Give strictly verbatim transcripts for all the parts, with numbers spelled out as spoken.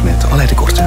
met Aleid de Korte.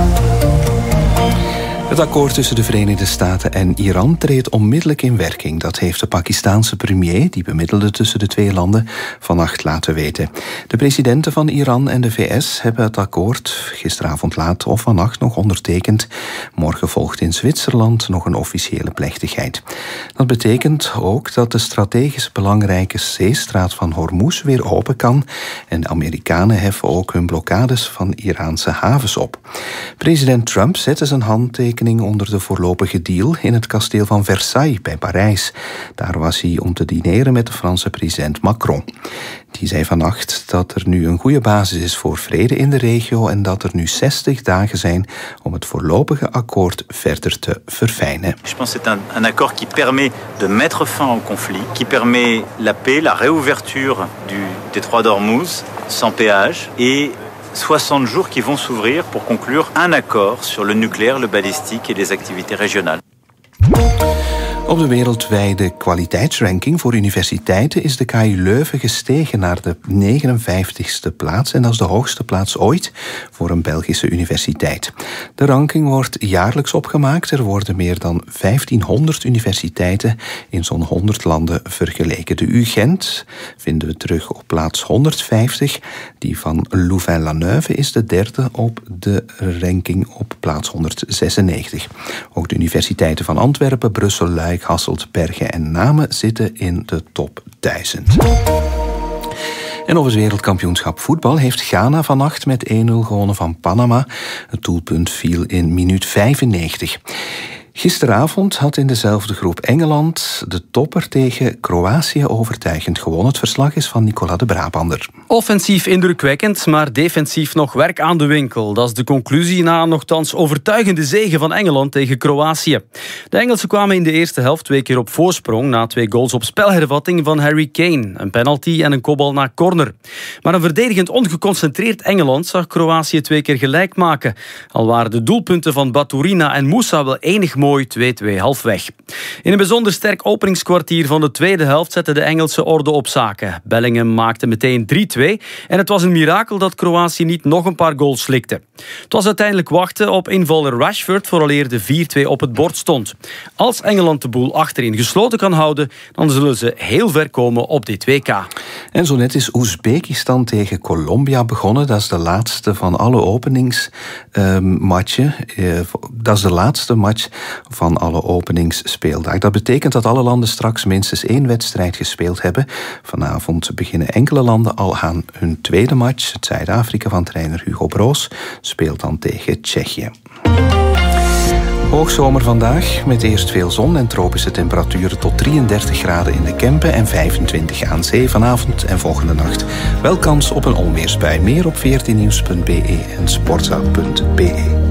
Het akkoord tussen de Verenigde Staten en Iran treedt onmiddellijk in werking. Dat heeft de Pakistaanse premier, die bemiddelde tussen de twee landen, vannacht laten weten. De presidenten van Iran en de V S hebben het akkoord gisteravond laat of vannacht nog ondertekend. Morgen volgt in Zwitserland nog een officiële plechtigheid. Dat betekent ook dat de strategisch belangrijke zeestraat van Hormuz weer open kan. En de Amerikanen heffen ook hun blokkades van Iraanse havens op. President Trump zette zijn handtekening onder de voorlopige deal in het kasteel van Versailles bij Parijs. Daar was hij om te dineren met de Franse president Macron. Die zei vannacht dat er nu een goede basis is voor vrede in de regio en dat er nu zestig dagen zijn om het voorlopige akkoord verder te verfijnen. Je pense que c'est un, un accord qui permet de mettre fin au conflit, qui permet la paix, la réouverture du détroit d'Ormuz sans péage et soixante jours qui vont s'ouvrir pour conclure un accord sur le nucléaire, le balistique et les activités régionales. Op de wereldwijde kwaliteitsranking voor universiteiten is de K U Leuven gestegen naar de negenenvijftigste plaats en dat is de hoogste plaats ooit voor een Belgische universiteit. De ranking wordt jaarlijks opgemaakt. Er worden meer dan vijftienhonderd universiteiten in zo'n honderd landen vergeleken. De U Gent vinden we terug op plaats honderdvijftig. Die van Louvain-la-Neuve is de derde op de ranking op plaats honderdzesennegentig. Ook de universiteiten van Antwerpen, Brussel, Luik, Hasselt, Bergen en Namen zitten in de top duizend. En op het wereldkampioenschap voetbal heeft Ghana vannacht met één nul gewonnen van Panama. Het doelpunt viel in minuut vijfennegentig. Gisteravond had in dezelfde groep Engeland de topper tegen Kroatië overtuigend gewonnen. Het verslag is van Nicolas de Brabander. Offensief indrukwekkend, maar defensief nog werk aan de winkel. Dat is de conclusie na een nochtans overtuigende zege van Engeland tegen Kroatië. De Engelsen kwamen in de eerste helft twee keer op voorsprong na twee goals op spelhervatting van Harry Kane. Een penalty en een kopbal naar corner. Maar een verdedigend ongeconcentreerd Engeland zag Kroatië twee keer gelijk maken. Al waren de doelpunten van Baturina en Moussa wel enig mooi twee-twee halfweg. In een bijzonder sterk openingskwartier van de tweede helft zette de Engelse orde op zaken. Bellingham maakte meteen drie-twee en het was een mirakel dat Kroatië niet nog een paar goals slikte. Het was uiteindelijk wachten op invaller Rashford vooraleer de vier-twee op het bord stond. Als Engeland de boel achterin gesloten kan houden, dan zullen ze heel ver komen op dit W K. En zo net is Oezbekistan tegen Colombia begonnen. Dat is de laatste van alle openingsmatchen. Uh, dat is de laatste match van alle openingsspeeldag. Dat betekent dat alle landen straks minstens één wedstrijd gespeeld hebben. Vanavond beginnen enkele landen al aan hun tweede match. Het Zuid-Afrika van trainer Hugo Broos speelt dan tegen Tsjechië. Hoogzomer vandaag, met eerst veel zon en tropische temperaturen tot drieëndertig graden in de Kempen en vijfentwintig aan zee vanavond en volgende nacht. Wel kans op een onweersbui. Meer op veertien nieuws punt b e en sportza punt b e.